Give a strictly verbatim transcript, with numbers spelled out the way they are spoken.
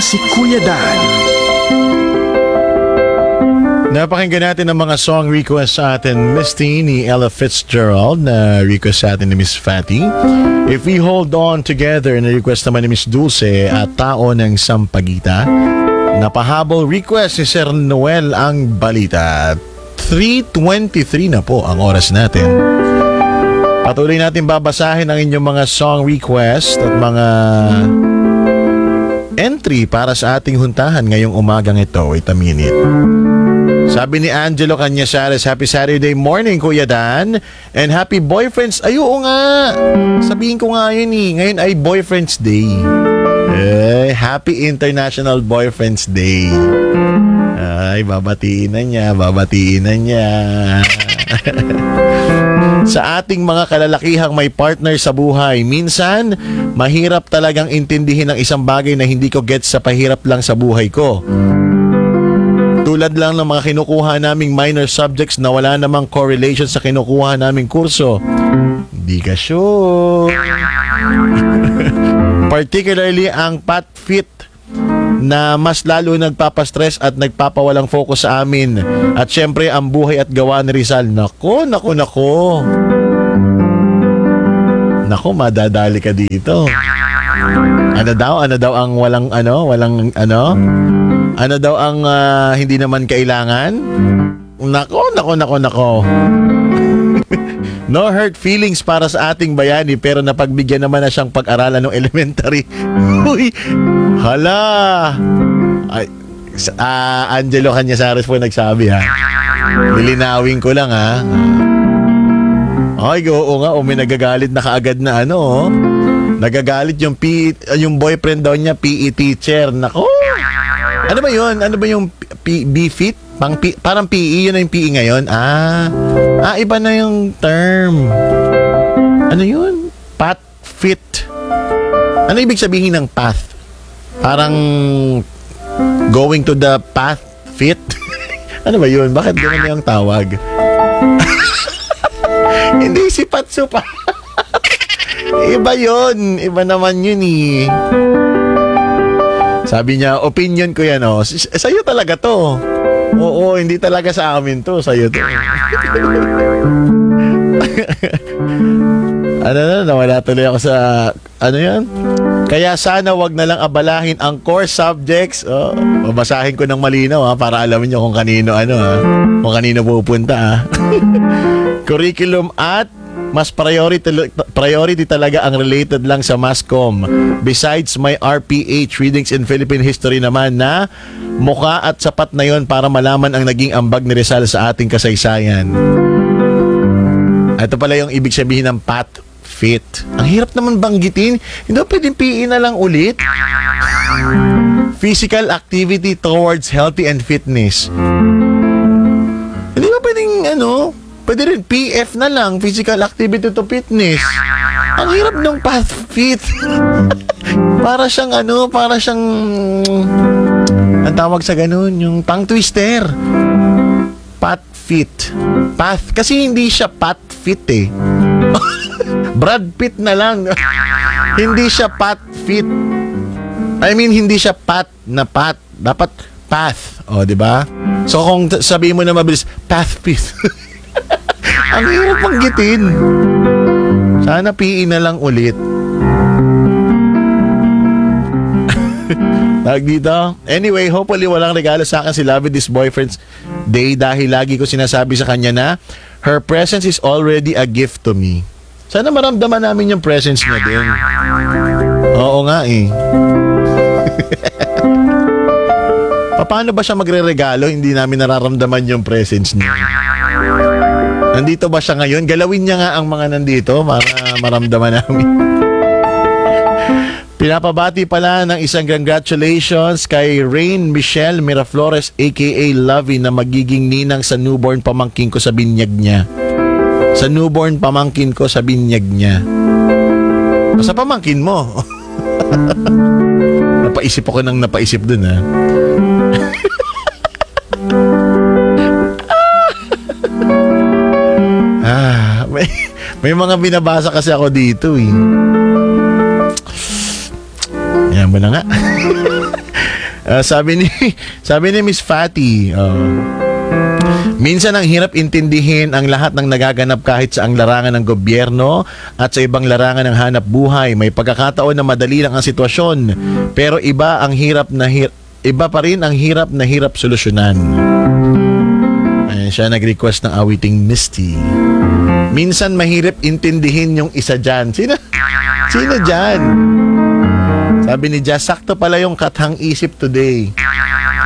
si Kuya Dan. Napakinggan natin ang mga song request sa atin. Misty ni Ella Fitzgerald na request sa atin ni Miss Fatty. If We Hold On Together na request naman ni Miss Dulce at Tao ng Sampaguita. Napahabol request ni Sir Noel ang balita. three twenty-three na po ang oras natin. Patuloy natin babasahin ang inyong mga song request at mga entry para sa ating huntahan ngayong umagang ito. Wait a minute. Sabi ni Angelo Canyasares, happy Saturday morning, Kuya Dan. And happy Boyfriends. Ay, oo nga. Sabihin ko nga yun eh. Ngayon ay Boyfriends Day. Eh, happy International Boyfriends Day. Ay, babatiin na niya. Babatiin na niya. Sa ating mga kalalakihang may partner sa buhay, minsan, mahirap talagang intindihin ang isang bagay na hindi ko gets sa pahirap lang sa buhay ko. Tulad lang ng mga kinukuha naming minor subjects na wala namang correlation sa kinukuha naming kurso. Di ka sure. Particularly ang pat fit na mas lalo nagpapastress at nagpapawalang focus sa amin. At syempre ang buhay at gawa ni Rizal. Nako, nako, nako. Nako, madadali ka dito. Ano daw? Ano daw ang walang ano? Walang ano? Ano daw ang uh, hindi naman kailangan? Nako, nako, nako, nako. No hurt feelings para sa ating bayani pero napagbigyan naman na siyang pag-aralan ng elementary. Uy, hala. Ay, uh, Angelo Canyasares po nagsabi ha. Lilinawin ko lang ha. Ay, oo nga, o may nagagalit na kaagad na ano oh. Nagagalit yung P E, yung boyfriend daw niya, P E teacher. Nako. Ano ba yun? Ano ba yung P- B-Fit? Pang P- parang P E, yun na yung P E ngayon. Ah, ah, iba na yung term. Ano yun? Path fit. Ano ibig sabihin ng path? Parang going to the path fit? Ano ba yun? Bakit gano'n yung tawag? Hindi si Patso pa. Iba yun. Iba naman yun eh. Sabi niya, opinion ko yan, oh. Sa'yo talaga to. Oo, hindi talaga sa amin to. Sa'yo to. Ano na, nawala tuloy ako sa, ano yan? Kaya sana wag na lang abalahin ang core subjects. Oh, babasahin ko ng malinaw, ha, para alamin niyo kung kanino, ano, ha, kung kanino pupunta, ha. Curriculum at mas priority priority talaga ang related lang sa Masscom. Besides my R P H Readings in Philippine History naman na mukha at sapat na yon para malaman ang naging ambag ni Rizal sa ating kasaysayan. Ito pala yung ibig sabihin ng path fit. Ang hirap naman banggitin. Hindi ba pwedeng P E na lang ulit? Physical activity towards healthy and fitness. Hindi ba pwedeng ano? Pwede rin P F na lang, physical activity to fitness. Ang hirap ng path fit. Para siyang ano, para siyang ang tawag sa ganun, yung tongue twister. Path fit. Path, kasi hindi siya path fit eh. Brad Pitt na lang. Hindi siya path fit. I mean, hindi siya path na path. Dapat path. O, di ba? So, kung sabihin mo na mabilis, path fit. Ang hirap panggitin. Sana P E na lang ulit. Tawag dito. Anyway, hopefully walang regalo sa akin si Love This Boyfriend's Day dahil lagi ko sinasabi sa kanya na her presence is already a gift to me. Sana maramdaman namin yung presence niya din. Oo nga eh. Paano ba siya magre-regalo? Hindi namin nararamdaman yung presence niya. Nandito ba siya ngayon? Galawin niya nga ang mga nandito para maramdaman namin. Pinapabati pala ng isang congratulations kay Rain Michelle Miraflores aka Lovey na magiging ninang sa newborn pamangkin ko sa binyag niya. Sa newborn pamangkin ko sa binyag niya. Sa pamangkin mo. Napaisip ako ng napaisip dun ha. Ah, may, may mga binabasa kasi ako dito eh. Yan mo na nga. Ah, sabi ni sabi ni Miss Fatty, oh, minsan ang hirap intindihin ang lahat ng nagaganap kahit sa ang larangan ng gobyerno at sa ibang larangan ng hanap buhay. May pagkakataon na madali lang ang sitwasyon, pero iba ang hirap na hir- iba pa rin ang hirap na hirap solusyonan. Ayan siya, nag-request ng awiting Misty. Minsan mahirap intindihin yung isa dyan. Sino? Sino dyan? Sabi ni Jazz, sakto pala yung kathang isip today.